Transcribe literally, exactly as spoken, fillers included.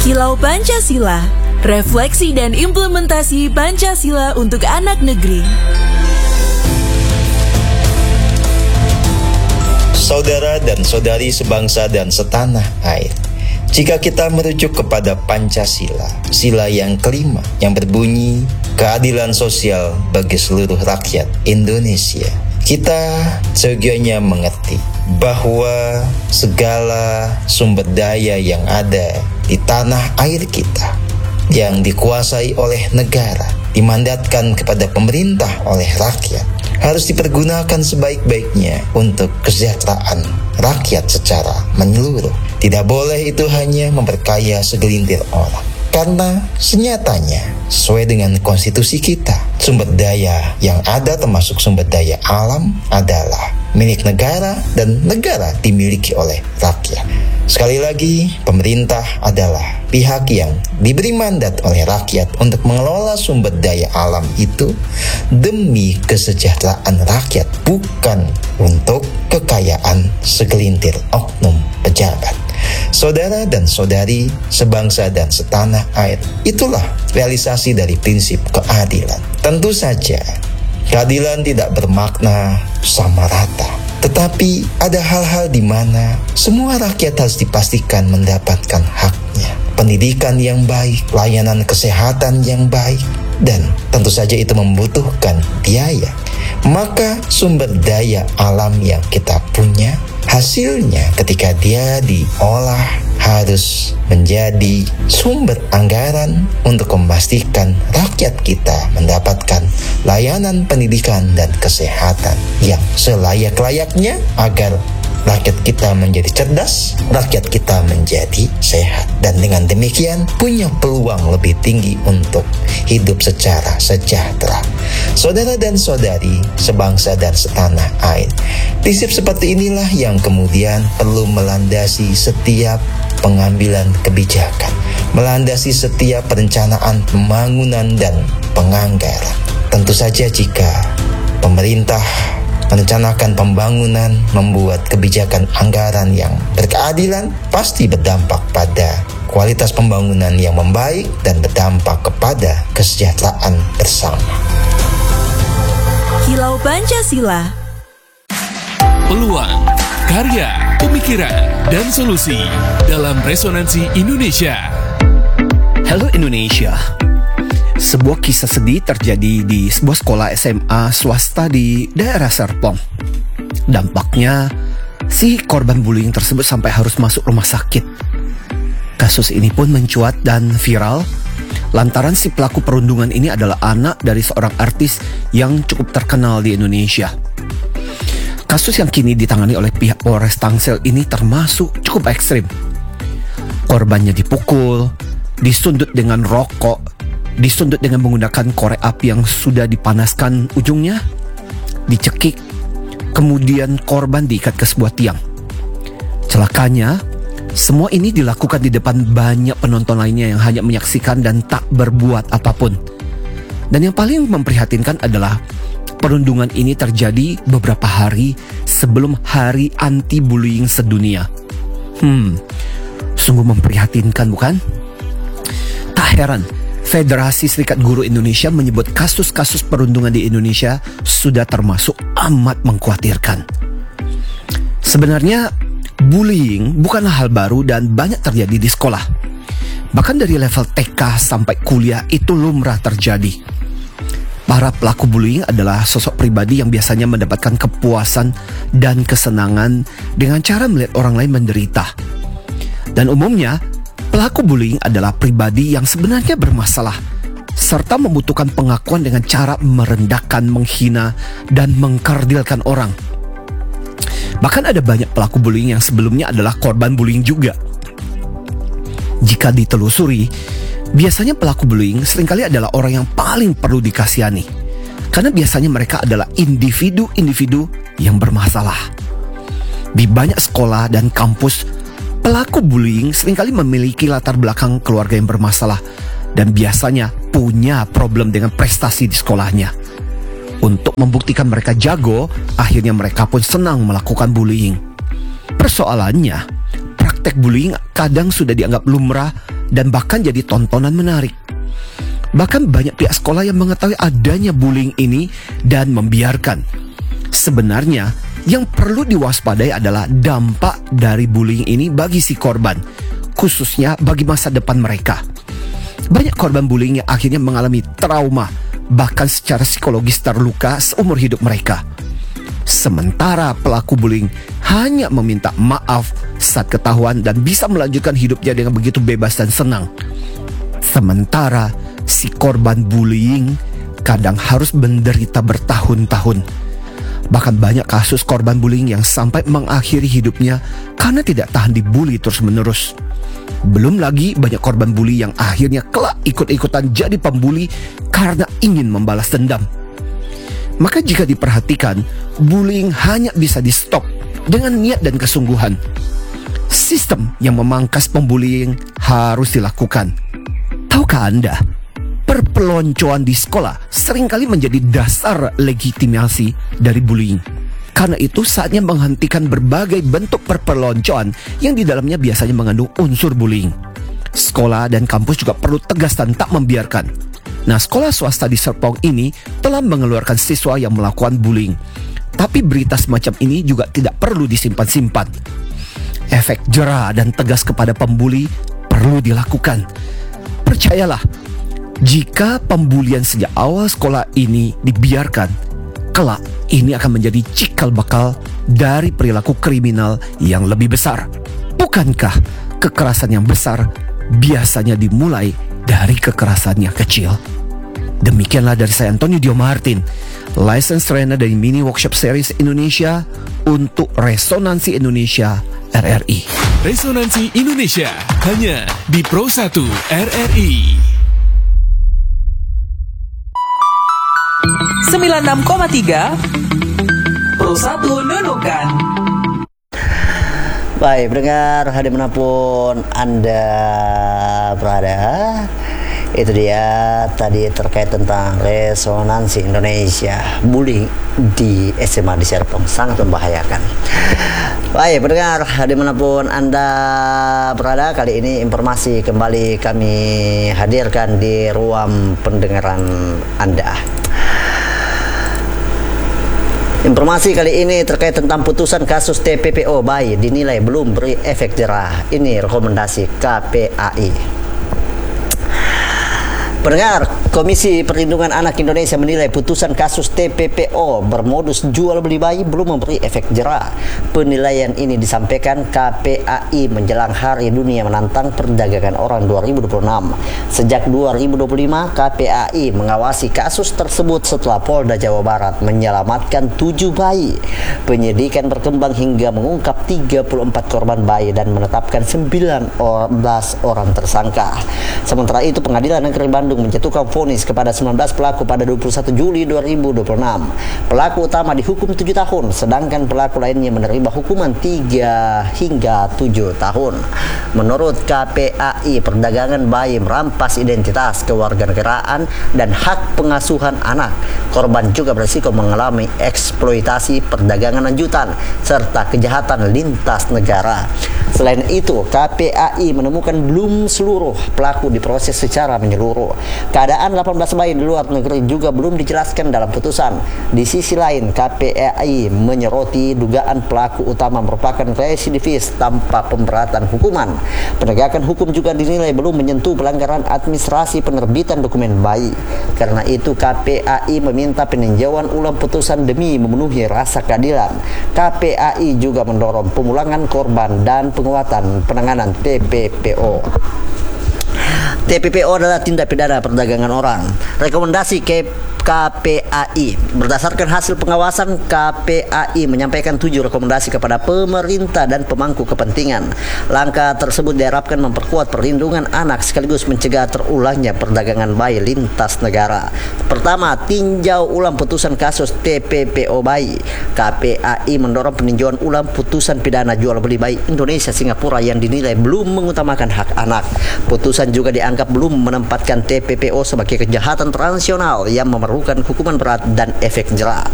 Kilau Pancasila, refleksi dan implementasi Pancasila untuk anak negeri. Saudara dan saudari sebangsa dan setanah air, jika kita merujuk kepada Pancasila, sila yang kelima yang berbunyi keadilan sosial bagi seluruh rakyat Indonesia, kita seyogyanya mengerti bahwa segala sumber daya yang ada di tanah air kita yang dikuasai oleh negara, dimandatkan kepada pemerintah oleh rakyat, harus dipergunakan sebaik-baiknya untuk kesejahteraan rakyat secara menyeluruh. Tidak boleh itu hanya memperkaya segelintir orang. Karena senyatanya, sesuai dengan konstitusi kita, sumber daya yang ada termasuk sumber daya alam adalah milik negara dan negara dimiliki oleh rakyat. Sekali lagi, pemerintah adalah pihak yang diberi mandat oleh rakyat untuk mengelola sumber daya alam itu demi kesejahteraan rakyat, bukan untuk kekayaan segelintir oknum pejabat. Saudara dan saudari sebangsa dan setanah air, itulah realisasi dari prinsip keadilan. Tentu saja, keadilan tidak bermakna sama rata, tetapi ada hal-hal di mana semua rakyat harus dipastikan mendapatkan haknya. Pendidikan yang baik, layanan kesehatan yang baik, dan tentu saja itu membutuhkan biaya. Maka sumber daya alam yang kita punya, hasilnya ketika dia diolah harus menjadi sumber anggaran untuk memastikan rakyat kita mendapatkan layanan pendidikan dan kesehatan yang selayak-layaknya agar rakyat kita menjadi cerdas, rakyat kita menjadi sehat, dan dengan demikian punya peluang lebih tinggi untuk hidup secara sejahtera. Saudara dan saudari sebangsa dan setanah air, prinsip seperti inilah yang kemudian perlu melandasi setiap pengambilan kebijakan, melandasi setiap perencanaan pembangunan dan penganggaran. Tentu saja jika pemerintah merencanakan pembangunan, membuat kebijakan anggaran yang berkeadilan, pasti berdampak pada kualitas pembangunan yang membaik dan berdampak kepada kesejahteraan bersama. Kilau Pancasila. Peluang, karya, pemikiran, dan solusi dalam Resonansi Indonesia. Halo Indonesia. Sebuah kisah sedih terjadi di sebuah sekolah S M A swasta di daerah Serpong. Dampaknya, si korban bullying tersebut sampai harus masuk rumah sakit. Kasus ini pun mencuat dan viral lantaran si pelaku perundungan ini adalah anak dari seorang artis yang cukup terkenal di Indonesia. Kasus yang kini ditangani oleh pihak Polres Tangsel ini termasuk cukup ekstrim. Korbannya dipukul, disundut dengan rokok, disundut dengan menggunakan korek api yang sudah dipanaskan ujungnya, dicekik, kemudian korban diikat ke sebuah tiang. Celakanya, semua ini dilakukan di depan banyak penonton lainnya yang hanya menyaksikan dan tak berbuat apapun. Dan yang paling memprihatinkan adalah perundungan ini terjadi beberapa hari sebelum Hari Anti-Bullying Sedunia. Hmm, sungguh memprihatinkan bukan? Tak heran, Federasi Serikat Guru Indonesia menyebut kasus-kasus perundungan di Indonesia sudah termasuk amat mengkhawatirkan. Sebenarnya, bullying bukanlah hal baru dan banyak terjadi di sekolah. Bahkan dari level T K sampai kuliah itu lumrah terjadi. Para pelaku bullying adalah sosok pribadi yang biasanya mendapatkan kepuasan dan kesenangan dengan cara melihat orang lain menderita. Dan umumnya, pelaku bullying adalah pribadi yang sebenarnya bermasalah serta membutuhkan pengakuan dengan cara merendahkan, menghina, dan mengkerdilkan orang. Bahkan ada banyak pelaku bullying yang sebelumnya adalah korban bullying juga. Jika ditelusuri, biasanya pelaku bullying seringkali adalah orang yang paling perlu dikasihani. Karena biasanya mereka adalah individu-individu yang bermasalah. Di banyak sekolah dan kampus, pelaku bullying seringkali memiliki latar belakang keluarga yang bermasalah dan biasanya punya problem dengan prestasi di sekolahnya. Untuk membuktikan mereka jago, akhirnya mereka pun senang melakukan bullying. Persoalannya, praktek bullying kadang sudah dianggap lumrah dan bahkan jadi tontonan menarik. Bahkan banyak pihak sekolah yang mengetahui adanya bullying ini dan membiarkan. Sebenarnya, yang perlu diwaspadai adalah dampak dari bullying ini bagi si korban, khususnya bagi masa depan mereka. Banyak korban bullying yang akhirnya mengalami trauma, bahkan secara psikologis terluka seumur hidup mereka. Sementara pelaku bullying hanya meminta maaf saat ketahuan dan bisa melanjutkan hidupnya dengan begitu bebas dan senang. Sementara si korban bullying kadang harus menderita bertahun-tahun. Bahkan banyak kasus korban bullying yang sampai mengakhiri hidupnya karena tidak tahan dibully terus-menerus. Belum lagi banyak korban bully yang akhirnya kelak ikut-ikutan jadi pembuli karena ingin membalas dendam. Maka jika diperhatikan, bullying hanya bisa di-stop dengan niat dan kesungguhan. Sistem yang memangkas pembullying harus dilakukan. Tahukah Anda, perpeloncoan di sekolah seringkali menjadi dasar legitimasi dari bullying. Karena itu saatnya menghentikan berbagai bentuk perpeloncoan yang di dalamnya biasanya mengandung unsur bullying. Sekolah dan kampus juga perlu tegas dan tak membiarkan. Nah, sekolah swasta di Serpong ini telah mengeluarkan siswa yang melakukan bullying. Tapi berita semacam ini juga tidak perlu disimpan-simpan. Efek jera dan tegas kepada pembuli perlu dilakukan. Percayalah, jika pembulian sejak awal sekolah ini dibiarkan, kelak ini akan menjadi cikal bakal dari perilaku kriminal yang lebih besar. Bukankah kekerasan yang besar biasanya dimulai dari kekerasan yang kecil? Demikianlah dari saya, Antonio Dio Martin, License Trainer dari Mini Workshop Series Indonesia untuk Resonansi Indonesia R R I. Resonansi Indonesia hanya di Pro satu R R I. sembilan puluh enam koma tiga Pro satu Nunukan. Baik, pendengar hadir manapun Anda berada, itu dia tadi terkait tentang Resonansi Indonesia. Bullying di S M A di Serpong sangat membahayakan. Baik, pendengar hadir manapun Anda berada, kali ini informasi kembali kami hadirkan di ruang pendengaran Anda. Informasi kali ini terkait tentang putusan kasus T P P O bayi dinilai belum beri efek jerah. Ini rekomendasi K P A I. Pendengar, Komisi Perlindungan Anak Indonesia menilai putusan kasus T P P O bermodus jual beli bayi belum memberi efek jerah. Penilaian ini disampaikan K P A I menjelang Hari Dunia Menantang Perdagangan Orang dua ribu dua puluh enam. Sejak dua ribu dua puluh lima, K P A I mengawasi kasus tersebut setelah Polda Jawa Barat menyelamatkan tujuh bayi. Penyidikan berkembang hingga mengungkap tiga puluh empat korban bayi dan menetapkan sembilan belas orang tersangka. Sementara itu, Pengadilan Negeri Bandung menjatuhkan vonis kepada sembilan belas pelaku pada dua puluh satu Juli dua ribu dua puluh enam. Pelaku utama dihukum tujuh tahun, sedangkan pelaku lainnya menerima hukuman tiga hingga tujuh tahun. Menurut K P A I, perdagangan bayi merampas identitas kewarganegaraan dan hak pengasuhan anak. Korban juga berisiko mengalami eksploitasi, perdagangan lanjutan, serta kejahatan lintas negara. Selain itu, K P A I menemukan belum seluruh pelaku diproses secara menyeluruh. Keadaan delapan belas bayi di luar negeri juga belum dijelaskan dalam putusan. Di sisi lain, K P A I menyoroti dugaan pelaku utama merupakan residivis tanpa pemberatan hukuman. Penegakan hukum juga dinilai belum menyentuh pelanggaran administrasi penerbitan dokumen bayi. Karena itu, K P A I meminta peninjauan ulang putusan demi memenuhi rasa keadilan. K P A I juga mendorong pemulangan korban dan penguatan penanganan T P P O. T P P O adalah tindak pidana perdagangan orang. Rekomendasi K P A I. Berdasarkan hasil pengawasan, K P A I menyampaikan tujuh rekomendasi kepada pemerintah dan pemangku kepentingan. Langkah tersebut diharapkan memperkuat perlindungan anak sekaligus mencegah terulangnya perdagangan bayi lintas negara. Pertama, tinjau ulang putusan kasus T P P O bayi. K P A I mendorong peninjauan ulang putusan pidana jual beli bayi Indonesia Singapura yang dinilai belum mengutamakan hak anak. Putusan juga dianggap belum menempatkan T P P O sebagai kejahatan transnasional yang memerlukan hukuman berat dan efek jerah.